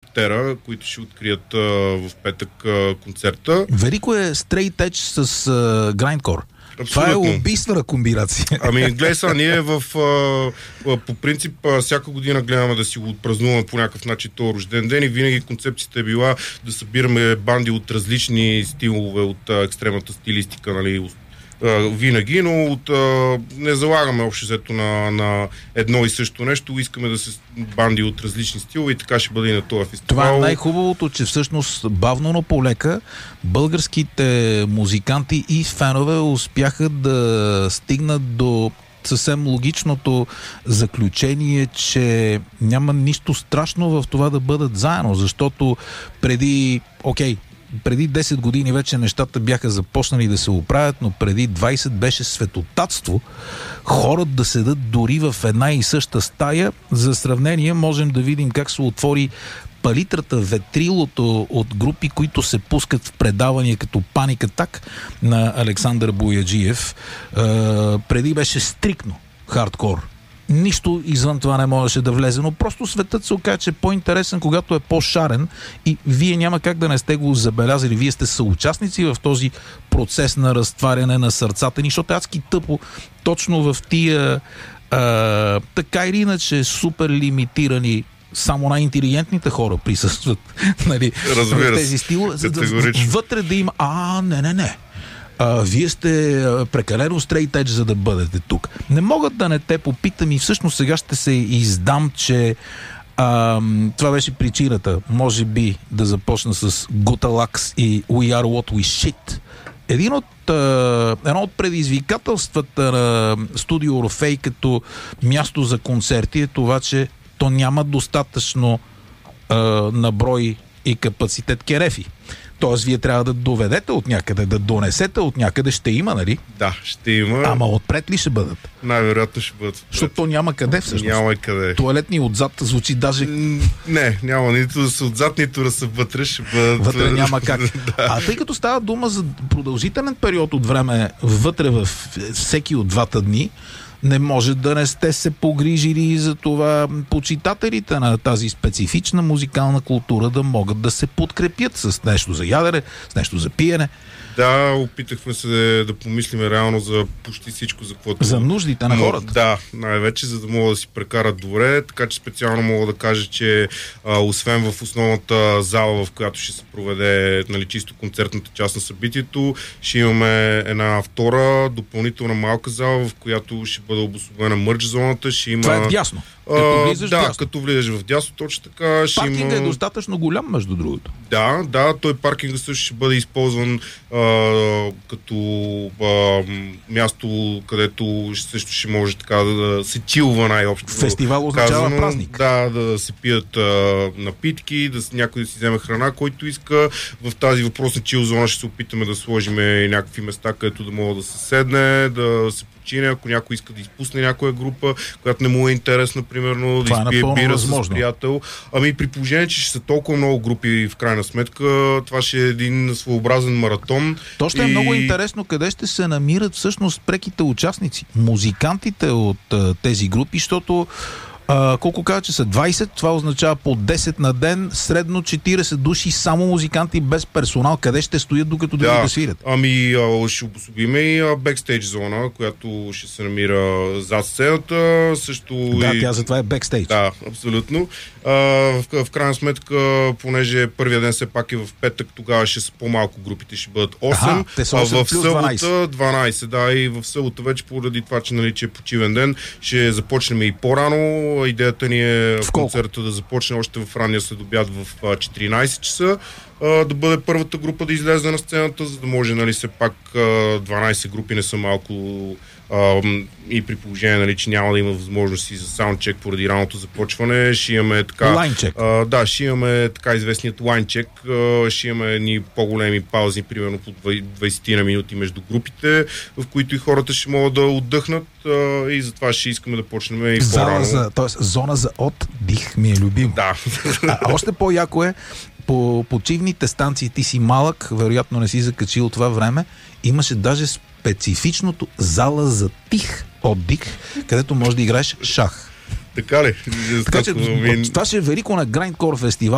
Птера, които ще открият в петък концерта. Велико е Straight Edge с Grindcore. Абсолютно. Това е убийствена комбинация. Ами, гледай сега, ние по принцип всяка година гледаме да си го отпразнуваме по някакъв начин този рожден ден и винаги концепцията е била да събираме банди от различни стилове, от екстремната стилистика, нали, винаги, но не залагаме общо взето на едно и също нещо. Искаме да се банди от различни стилове и така ще бъде и на този фестивал. Това е най-хубавото, че всъщност бавно, но полека българските музиканти и фенове успяха да стигнат до съвсем логичното заключение, че няма нищо страшно в това да бъдат заедно, защото преди 10 години вече нещата бяха започнали да се оправят, но преди 20 беше светотатство хората да седат дори в една и съща стая. За сравнение можем да видим как се отвори палитрата, ветрилото от групи, които се пускат в предавания като Паник Атак на Александър Бояджиев. Преди беше стриктно хардкор. Нищо извън това не можеше да влезе, но просто светът се оказа, че е по-интересен, когато е по-шарен и вие няма как да не сте го забелязали. Вие сте съучастници в този процес на разтваряне на сърцата ни, защото е адски тъпо точно в тия така или иначе супер лимитирани, само най-интелигентните хора присъстват, нали, в тези стилове, за да вътре да има не. Вие сте прекалено straight edge, за да бъдете тук. Не могат да не те попитам и всъщност сега ще се издам, че това беше причината, може би, да започна с Gutalax и We Are What We Shit. Едно от предизвикателствата на Студио Орфей като място за концерти е това, че то няма достатъчно наброй и капацитет керефи. Тоест, вие трябва да доведете от някъде, да донесете от някъде, ще има, нали? Да, ще има. Ама отпред ли ще бъдат? Най-вероятно ще бъдат. Защото то няма къде всъщност. Няма къде. Туалетни отзад звучи даже... Не, няма нито да са отзад, нито да са вътре, ще бъдат... Вътре няма как. Да. А тъй като става дума за продължителен период от време вътре в всеки от двата дни, не може да не сте се погрижили за това почитателите на тази специфична музикална култура да могат да се подкрепят с нещо за ядене, с нещо за пиене. Да, опитахме се да помислим реално за почти всичко, за каквото... За нуждите на хората. Да, най-вече, за да могат да си прекарат добре, така че специално мога да кажа, че освен в основната зала, в която ще се проведе, нали, чисто концертната част на събитието, ще имаме една втора допълнителна малка зала, в която ще бъде обособена мърч зоната. Ще има... Това е вдясно. Като влизаш в дясно, точно така. Паркинга е достатъчно голям, между другото. Да, той паркинга също ще бъде използван като място, където също ще може така да се чилва най-общо. Фестивал означава празник. Да се пият напитки, някой да си вземе храна, който иска. В тази въпросна чил зона ще се опитаме да сложим някакви места, където да мога да се седне, да се почине, ако някой иска да изпусне някоя група, която не му е интересна, примерно, да изпие бира с приятел. Ами при положение, че ще са толкова много групи в крайна сметка, това ще е един своеобразен маратон. То ще е много интересно къде ще се намират всъщност преките участници, музикантите от тези групи, защото колко казва, че са 20, това означава по 10 на ден, средно 40 души, само музиканти без персонал. Къде ще стоят докато да свирят? Ами ще обособиме и бекстейдж зона, която ще се намира зад сцената. Също тя затова е бекстейдж. Да, абсолютно. В крайна сметка, понеже първия ден все пак е в петък, тогава ще са по-малко групите, ще бъдат 8. Те са 8 в събота 12. Да, и в събота вече поради това, че е почивен ден, ще започнем и по-рано. Идеята ни е в концерта да започне още в ранния следобед в 14 часа. Да бъде първата група да излезе на сцената, за да може, нали, все пак 12 групи не са малко и при положение, нали, че няма да има възможности за саундчек поради раното започване. Ще имаме така... Лайнчек. Ще имаме така известният лайнчек. Ще имаме едни по-големи паузи, примерно по 20 на минути между групите, в които и хората ще могат да отдъхнат и затова ще искаме да почнем и по-рано. Тоест зона за отдих ми е любим. Да. Още по-яко е по почивните станции, ти си малък, вероятно не си закачил това време, имаше даже специфичното зала за тих отдих, където можеш да играеш шах. Така ли? Така че това ще е велико на Grindcore фестивал.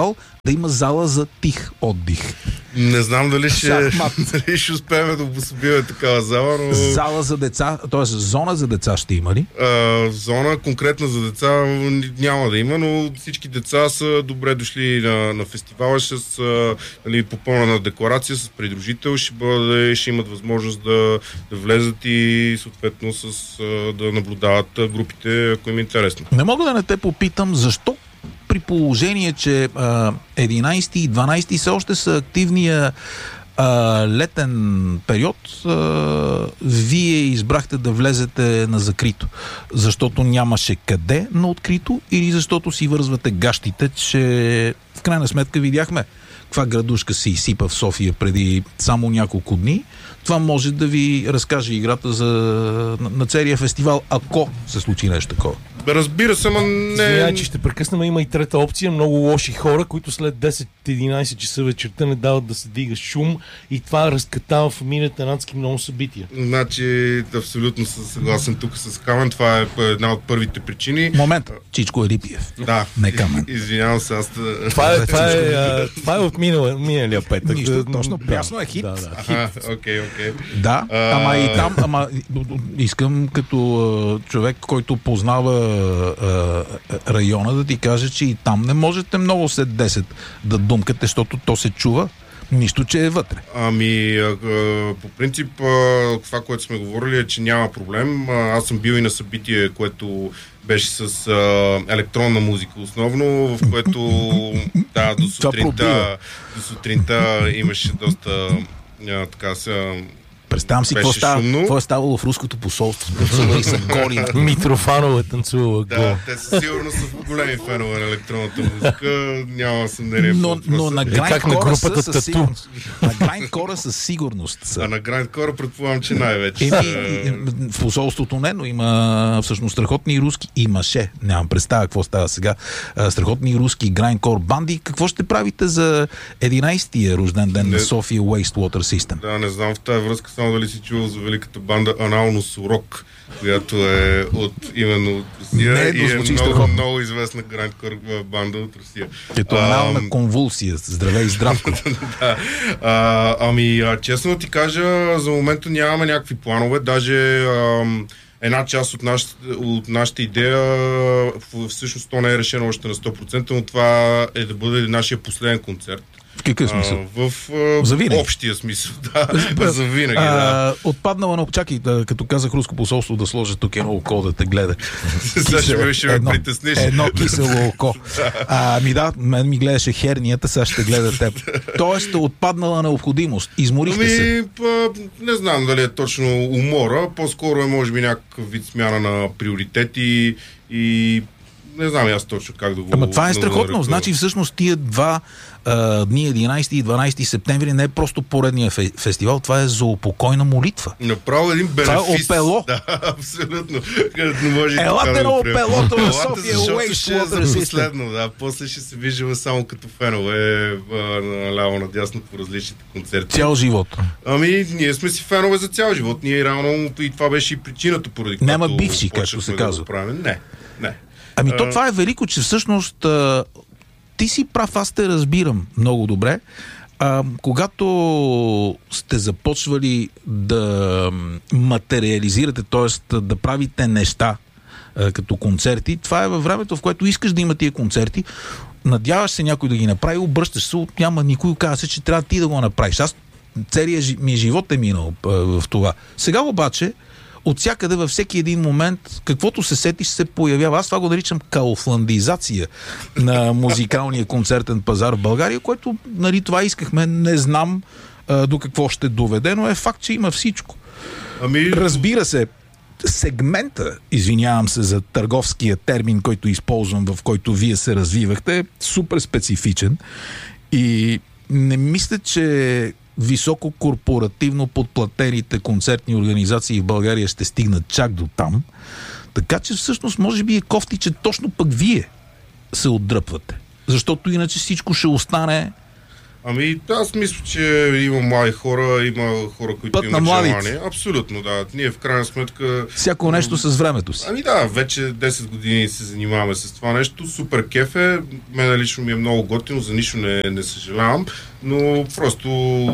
да има зала за тих отдих. Не знам дали ще успеем да обособим такава зала, но... Зала за деца, т.е. зона за деца ще има ли? Зона конкретна за деца няма да има, но всички деца са добре дошли на фестивала, попълнена декларация с придружител, ще имат възможност да влезат и съответно да наблюдават групите, ако им е интересно. Не мога да не те попитам, защо при положение, че 11 и 12 все още са активния летен период, вие избрахте да влезете на закрито? Защото нямаше къде на открито или защото си вързвате гащите, че в крайна сметка видяхме каква градушка се изсипа в София преди само няколко дни. Това може да ви разкаже играта на целия фестивал, ако се случи нещо такова. Разбира се, не... Извинявай, че ще прекъснем, има и трета опция. Много лоши хора, които след 10-11 часа вечерта не дават да се дига шум и това разкатава фамилията на адски много събития. Значи, абсолютно съм съгласен тук с Камен. Това е една от първите причини. Момент, Чичко Елипиев. Да. Не Камен. Извинявам се, аз... Това е от миналия петък. Нищо, точно, ясно е хит. Окей. Да, ама и там, искам като човек, който познава района, да ти кажа, че и там не можете много след 10 да думкате, защото то се чува. Нищо, че е вътре. По принцип, това, което сме говорили е, че няма проблем. Аз съм бил и на събитие, което беше с електронна музика основно, в което до сутринта имаше доста представям си какво е ставало в руското посолство. Танцували са голи. Митрофанова танцувала гол. Да, те със сигурност са големи фенове на електронната музика. Няма съмнение. Но на Grindcore със сигурност. На Grindcore със сигурност са. А на Grindcore предполагам, че най-вече. В посолството не, но има всъщност страхотни руски. Имаше. Нямам представа какво става сега. Страхотни руски Grindcore банди. Какво ще правите за 11-тия рожден ден на София Wastewater System? Да, не знам в тази връзка само дали си чувал за великата банда Аналнус Урок, която е именно от Русия и е много известна грандкор банда от Русия. Като анална конвулсия. Здравей и здравко. Честно ти кажа, за момента нямаме някакви планове. Даже една част от нашата идея, всъщност то не е решено още на 100%, но това е да бъде нашия последен концерт. В какъв смисъл? В общия смисъл, за винаги, Отпаднала на... Чакай, като казах руско посолство, да сложа тук едно око да те гледа. Сега ще ме притесниш. Едно кисело око. Мен ми гледаше хернията, сега ще гледа теб. Тоест, отпаднала необходимост. Изморихте се. Не знам дали е точно умора. По-скоро е, може би, някакъв вид смяна на приоритети и не знам аз точно как да го... Ама това е страхотно. Значи всъщност тия два дни 11 и 12 септември не е просто поредния фестивал, това е за упокойна молитва. Направо един бенефис. Това е опело. Да, абсолютно. Елате на опелото на София Wastewater System. После ще се виждаме само като фенове наляво надясно по различните концерти. Цял живот. Ние сме си фенове за цял живот. Ние реално и това беше и причината, поради която няма бивши, както се казва. Не. Това е велико, че всъщност ти си прав, аз те разбирам много добре. Когато сте започвали да материализирате, т.е. да правите неща като концерти, това е във времето, в което искаш да има тия концерти, надяваш се някой да ги направи, обръщаш се, няма никой, казва се, че трябва ти да го направиш. Аз целият ми живот е минал в това. Сега обаче от всякъде във всеки един момент, каквото се сетиш, се появява. Аз това го наричам кауфландизация на музикалния концертен пазар в България, което, това искахме. Не знам до какво ще доведе, но е факт, че има всичко. Разбира се, сегмента, извинявам се за търговския термин, който използвам, в който вие се развивахте, е супер специфичен и не мисля, че високо корпоративно подплатените концертни организации в България ще стигнат чак до там. Така че всъщност може би е кофти, че точно пък вие се отдръпвате. Защото иначе всичко ще остане Ами, аз мисля, че има млади хора, има хора, които Път имат на желание. Абсолютно, да. Ние в крайна сметка... Всяко нещо с времето си. Ами да, вече 10 години се занимаваме с това нещо. Супер кеф е. Мене лично ми е много готино, за нищо не съжалявам, но просто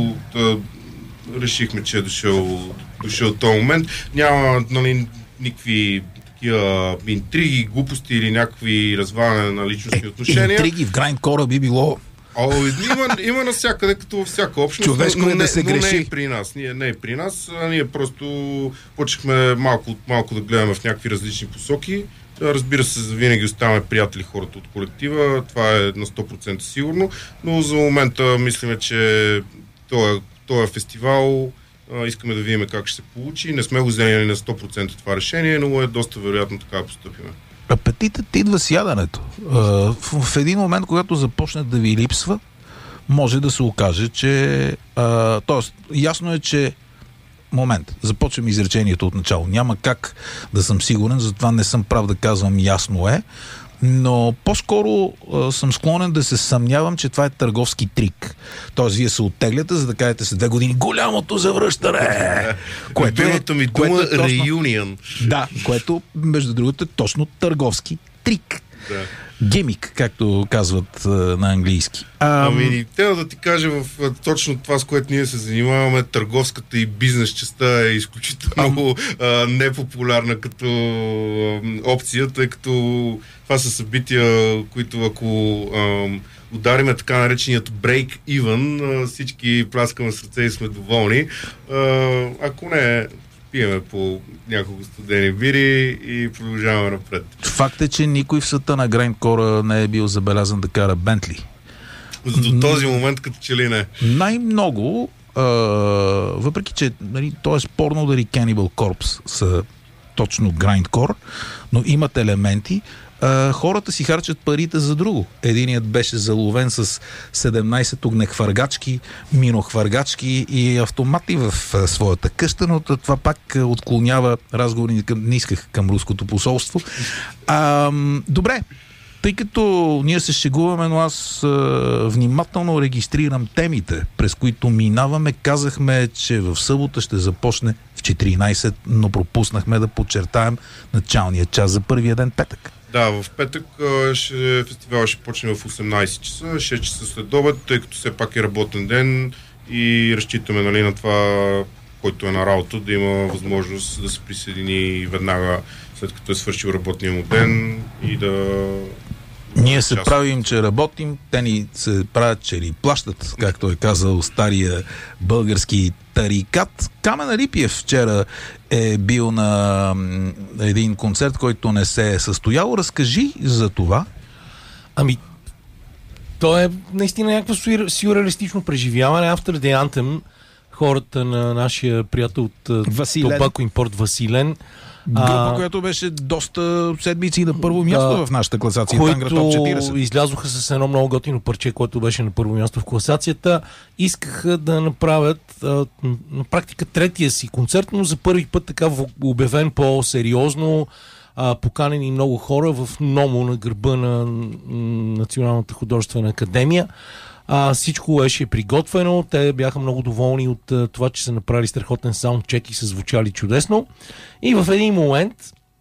решихме, че е дошъл този момент. Няма, нали, никакви такива интриги, глупости или някакви разваляне на личностни отношения. Интриги в грайндкора би било... Има навсякъде, като във всяка общност, Човешко но да се греши. Не и при нас. Не и при нас. Ние просто почнахме малко да гледаме в някакви различни посоки. Разбира се, винаги оставаме приятели хората от колектива. Това е на 100% сигурно. Но за момента мислиме, че този фестивал искаме да видим как ще се получи. Не сме го взели на 100% това решение, но е доста вероятно така да постъпиме. Апетитът идва с яденето. В един момент, когато започне да ви липсва, може да се окаже, че... Тоест, ясно е, че... Момент, започвам изречението от начало. Няма как да съм сигурен, затова не съм прав да казвам ясно е, но по-скоро съм склонен да се съмнявам, че това е търговски трик. Тоест, вие се оттегляте, за да кажете след 2 години голямото завръщане! Любимата ми дума реюнион. Да, което, между другото, е точно търговски трик. Да. Гимик, както казват на английски. Ами, трябва да ти кажа в точно това, с което ние се занимаваме, търговската и бизнес частта е изключително непопулярна като опция, тъй като това са събития, които ако удариме така нареченият break-even, всички пляскаме с ръце и сме доволни. Ако не, пиеме по няколко студени бири и продължаваме напред. Факт е, че никой в света на грайндкора не е бил забелязан да кара Бентли. До този момент като че ли не. Най-много, въпреки че нали, то е спорно дали Cannibal Corpse са точно грайндкор, но имат елементи, хората си харчат парите за друго. Единият беше заловен с 17 огнехвъргачки, минохвъргачки и автомати в своята къща, но това пак отклонява разговори, не исках към руското посолство. Добре, тъй като ние се шегуваме, но аз внимателно регистрирам темите, през които минаваме. Казахме, че в събота ще започне в 14, но пропуснахме да подчертаем началния час за първия ден петък. Да, в петък фестивал ще почне в 18 часа, 6 часа след обед, тъй като все пак е работен ден и разчитаме, нали, на това, който е на работа, да има възможност да се присъедини веднага след като е свършил работния му ден и да... Ние се правим, че работим, те ни се правят, че ни плащат, както е казал стария български тарикат. Камен Липиев вчера е бил на един концерт, който не се е състоял. Разкажи за това. Ами, то е наистина някакво сюрреалистично преживяване. After the Anthem, хората на нашия приятел от Тобако Импорт Василен, група, която беше доста седмици на първо място в нашата класация. Които излязоха с едно много готино парче, което беше на първо място в класацията. Искаха да направят на практика третия си концерт, но за първи път така обявен по-сериозно, поканени много хора в НОМО на гърба на Националната художествена академия. Всичко беше приготвено, те бяха много доволни от това, че са направили страхотен саундчек и са звучали чудесно. И в един момент,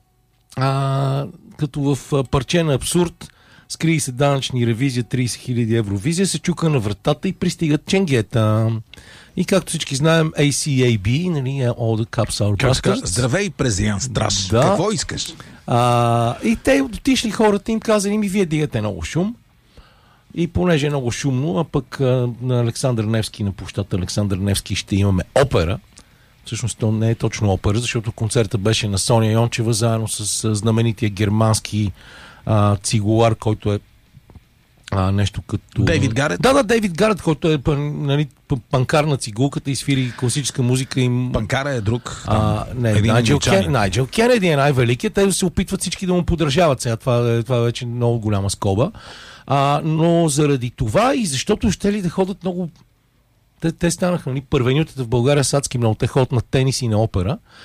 като в парче на абсурд, скрии се данъчни ревизия, 30 000 евро визия, се чука на вратата и пристигат ченгета. И както всички знаем, ACAB, нали, All the Cups Are Bastards. Здравей, президент Страш. Да. Какво искаш? И те отишли хората им казали, вие дигате много шум. И понеже е много шумно, а пък на Александър Невски, на площадта Александър Невски ще имаме опера. Всъщност то не е точно опера, защото концерта беше на Соня Йончева, заедно с знаменития германски цигулар, който е нещо като... Дейвид Гарет? Да, Дейвид Гарет, който е нали, панкар на цигулката и свири класическа музика. Панкара е друг. Найджел Кенеди е най-великият. Те се опитват всички да му подражават сега. Това е вече много голяма скоба. Но заради това и защото ще ли да ходят много... Те станаха, нали, първенютата в България с адски много. Те ходят на тенис и на опера.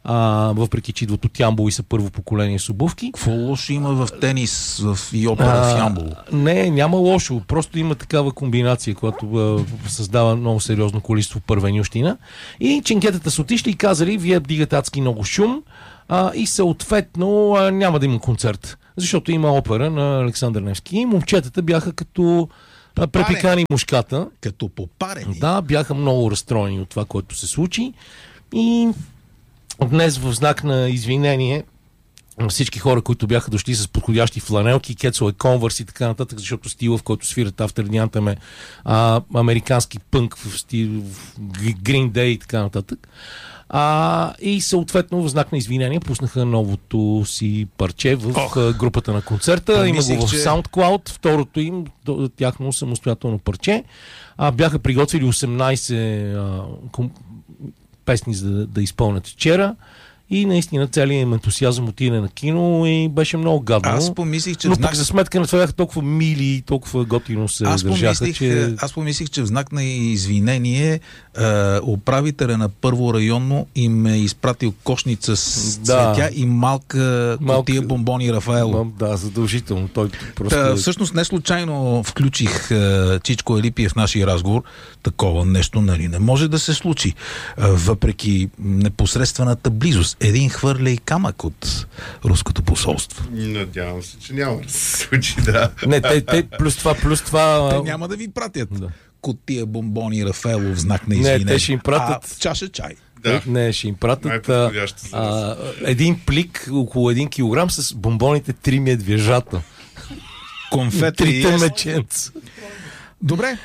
въпреки че идват от Ямбол и са първо поколение с обувки. Какво лошо има в тенис и опера в Ямбол? Не, няма лошо. Просто има такава комбинация, която създава много сериозно количество първенющина. И ченгетата са отишли и казали, вие вдигате адски много шум и съответно няма да има концерт. Защото има опера на Александър Невски. И момчетата бяха като препикани мушката. Като попарени. Да, бяха много разстроени от това, което се случи. И днес в знак на извинение всички хора, които бяха дошли с подходящи фланелки, кецове, конвърс и така нататък, защото стила, в който свират After the Anthem е американски пънк в стил Green Day и така нататък. И съответно в знак на извинение пуснаха новото си парче в групата на концерта. Има го в SoundCloud, второто им тяхно самостоятелно парче. Бяха приготвили 18 песни да изпълнят вчера. И наистина целият им ентусиазъм отиде на кино и беше много гадно. Аз помислих, че но пък за сметка на това бяха толкова мили и толкова готино се държаха, че... Аз помислих, че в знак на извинение управителя на първо районно им е изпратил кошница с цветя и малка кутия бомбони Рафаело. Да, задължително. Той просто... Всъщност не случайно включих Чичко Елипиев в нашия разговор. Такова нещо, нали, не може да се случи. Въпреки непосредствената близост. Един хвърля и камък от руското посолство. Надявам се, че няма да се случи, да. Не, те плюс това... Те няма да ви пратят кутия бомбони Рафаело в знак на извинение. Не, те ще им пратят... чаша чай. Да. Не, ще им пратят един плик около 1 килограм с бомбоните 3 медвежата. Конфети. Трите меченца. Добре.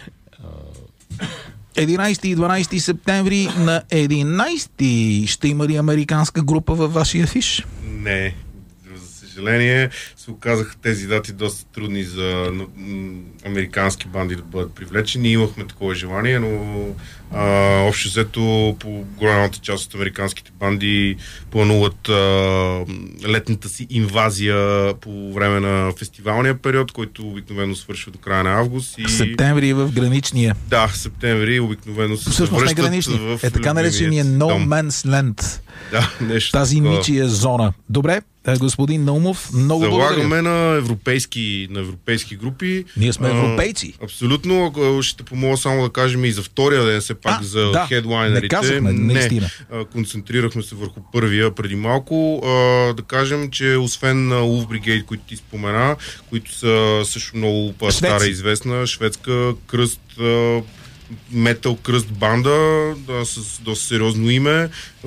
11 и 12 септември. На 11 ще има ли американска група във вашия фиш? Не. За съжаление се оказаха тези дати доста трудни за американски банди да бъдат привлечени. Имахме такова желание, но общо взето по голямата част от американските банди плануват летната си инвазия по време на фестивалния период, който обикновено свършва до края на август. В септември в граничния. Да, в септември обикновено се всъщност не гранични. Така наречения No Man's Land. Да, тази ничия зона. Добре, господин Наумов, много залагаме на европейски групи. Ние сме европейци. Абсолютно. Ще помогна само да кажем и за втория ден, все пак за хедлайнерите. Не казахме, наистина. Концентрирахме се върху първия преди малко. Да кажем, че освен Wolf Brigade, които ти спомена, които са също много стара известна, шведска кръст, метал кръст банда, с доста сериозно име.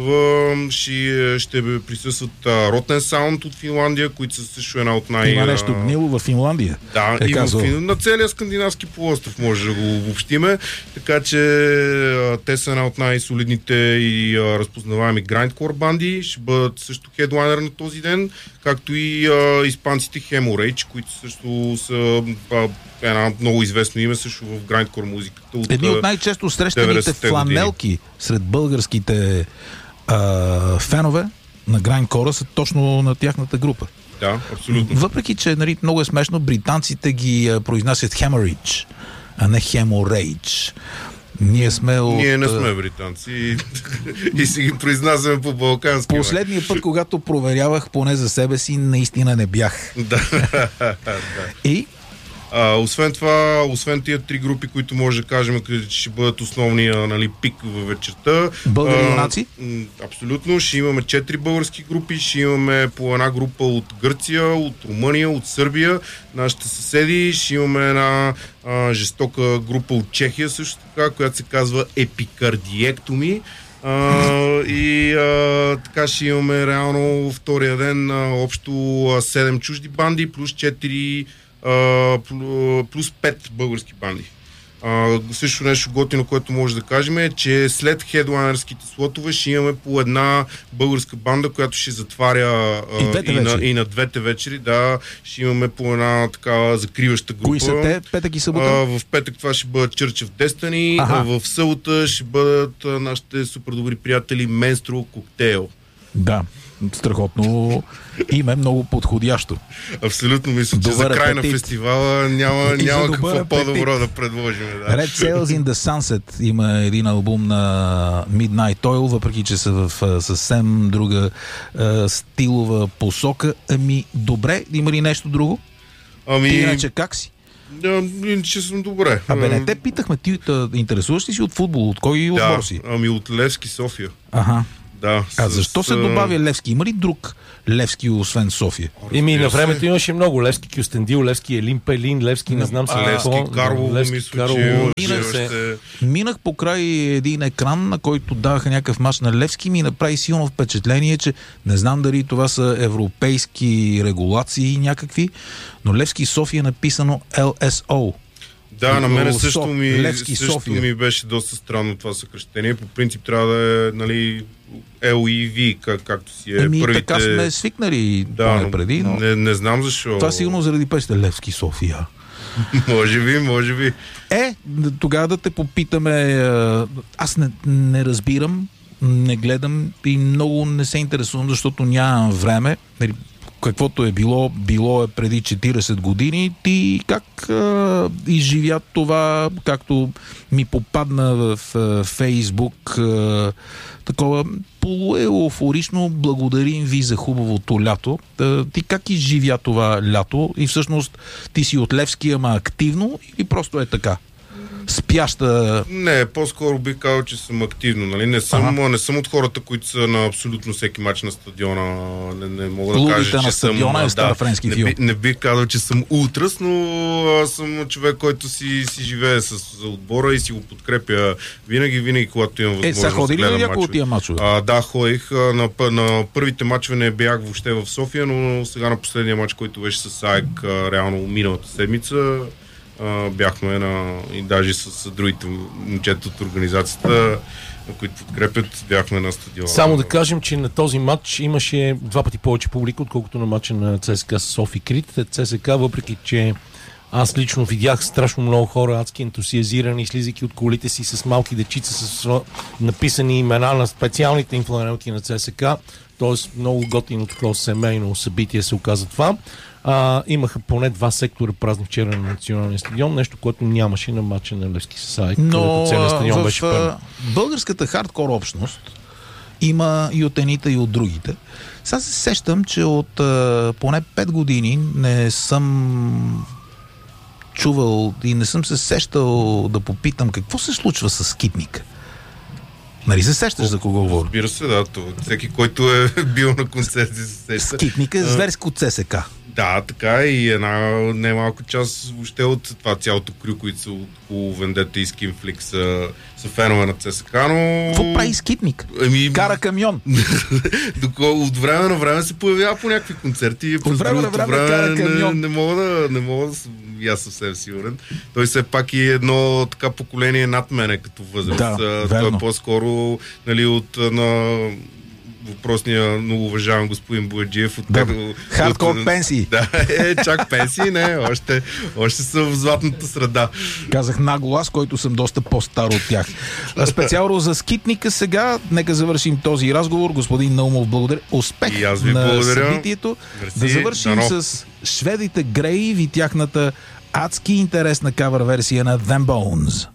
Ще присъстват Rotten Sound от Финландия, които са също една от Има нещо гнило в Финландия. Да, и на целия скандинавски полуостров може да го обобщиме. Така че те са една от най-солидните и разпознаваеми грайндкор банди. Ще бъдат също хедлайнер на този ден, както и испанците Hemorrhage, които също са една много известно име също в грайндкор музиката. Едни от най-често срещаните фланелки сред българските фенове на грайндкора са точно на тяхната група. Да, абсолютно. Въпреки, че много е смешно, британците ги произнасят Hemorrhage, а не Hemorrhage. Ние не сме британци и си ги произнасяме по балкански. Последния път, когато проверявах поне за себе си, наистина не бях. Да. И? Освен тия три групи, които може да кажем, че ще бъдат основния пик във вечерта. Българи юнаци? Абсолютно. Ще имаме 4 български групи, ще имаме по една група от Гърция, от Румъния, от Сърбия, нашите съседи. Ще имаме една жестока група от Чехия също така, която се казва Епикардиектоми. Така ще имаме реално втория ден общо 7 чужди банди, плюс 4 плюс 5 български банди. Също нещо готино, което може да кажем е, че след хедлайнерските слотове ще имаме по една българска банда, която ще затваря и на двете вечери. Да, ще имаме по една такава закриваща група. Кои са те? Петък и събота? В петък това ще бъдат Church of Destiny, в събота ще бъдат нашите супер добри приятели Menstrual Cocktail. Да. страхотно име, много подходящо. Абсолютно мисля, че за край на фестивала няма какво по-добро да предложим. Да. Red Sails in the Sunset има един албум на Midnight Oil, въпреки че са в съвсем друга стилова посока. Ами, добре, има ли нещо друго? Ти иначе как си? Да, иначе съм добре. Не те питахме, ти интересуваш ли си от футбол? От кой отбор си? От Левски София. Ага. Да, защо се добавя Левски? Има ли друг Левски, освен София? На времето имаше много. Левски Кюстендил, Левски Елин Пелин, Левски не знам сега. Левски Карлово, мисля, че минах покрай един екран, на който даваха някакъв мач на Левски, ми направи силно впечатление, че не знам дали това са европейски регулации някакви, но Левски София е написано LSO. Да, на мен също ми беше доста странно това съкръщение. По принцип трябва да е, нали, L и V, както си е. Първите... така сме свикнали преди, но... Не знам защо. Това сигурно заради песните Левски София. Може би. Тогава да те попитаме. Аз не разбирам, не гледам и много не се интересувам, защото нямам време. Каквото е било е преди 40 години. Ти как изживя това, както ми попадна в Фейсбук, такова полуеуфорично благодарим ви за хубавото лято. Ти как изживя това лято и всъщност ти си от Левски, ама активно или просто е така? Спяща... Не, по-скоро бих казал, че съм активно. Нали? Не съм от хората, които са на абсолютно всеки мач на стадиона. Не мога да кажа, че стадиона съм... е стар френски филм. Не бих казал, че съм ултрас, но съм човек, който си живее с отбора и си го подкрепя винаги, когато имам възможност да ходи ли на някои от тия мачове? Да, ходих. На първите мачове не бях въобще в София, но сега на последния мач, който беше с АЕК, реално миналата седмица, бяхме и даже с другите момчета от организацията, които подкрепят, бяхме на стадиона. Само да кажем, че на този матч имаше 2 пъти повече публика, отколкото на матча на ЦСКА с Софи Крит. ЦСКА, въпреки че аз лично видях страшно много хора, адски ентусиазирани, слизайки от колите си с малки дечица, с написани имена на специалните инфланелки на ЦСКА. Тоест много готино такова семейно събитие се оказа това. Имаха поне 2 сектора празни вчера на националния стадион, нещо, което нямаше на матча на Левски с АЕК, където целият стадион беше пълен. Българската хардкор общност има и от едните, и от другите. Сега се сещам, че от поне 5 години не съм чувал и не съм се сещал да попитам какво се случва с Скитник. Нали се сещаш за кого говоря? Разбира се, да. Всеки, който е бил на концерти, се сеща. Скитник е зверско ЦСКА. Да, така е, и една немалка част въобще от това цялото крю, които са около Вендета и Скинфлик са фенове на ЦСКА, но... Какво прави Скитник? Кара камион. От време на време се появява по някакви концерти. От време на време кара камион. Не мога да аз съвсем сигурен. Той все пак е едно така поколение над мене като възраст. Да, той е по-скоро, нали, от въпросния много уважаван господин Бояджиев. Хардкор пенсии. Да, чак пенсии, не. Още са в златната среда. Казах нагло аз, който съм доста по-стар от тях. Специално за Скитника сега, нека завършим този разговор. Господин Наумов, благодаря. Успех на събитието. Мерси. Да завършим с шведите Грейв и тяхната адски интересна кавър версия на Them Bones.